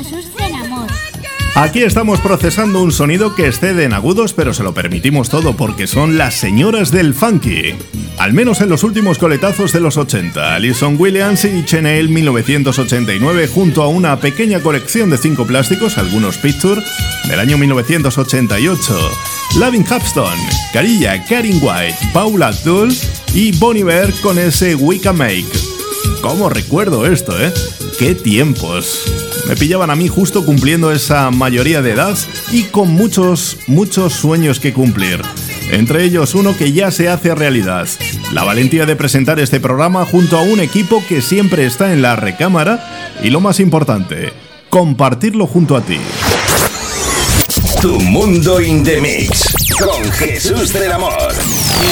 Jesús del Amor. Aquí estamos procesando un sonido que excede en agudos, pero se lo permitimos todo porque son las señoras del funky. Al menos en los últimos coletazos de los 80, Alison Williams y Chanel 1989 junto a una pequeña colección de 5 plásticos, algunos Picture, del año 1988. Lavin Hapston, Carilla, Karin White, Paula Abdul y Bon Iver con ese We Can Make. ¿Cómo recuerdo esto, ¡Qué tiempos! Me pillaban a mí justo cumpliendo esa mayoría de edad y con muchos sueños que cumplir. Entre ellos uno que ya se hace realidad. La valentía de presentar este programa junto a un equipo que siempre está en la recámara y lo más importante, compartirlo junto a ti. Tu mundo in the mix con Jesús del Amor.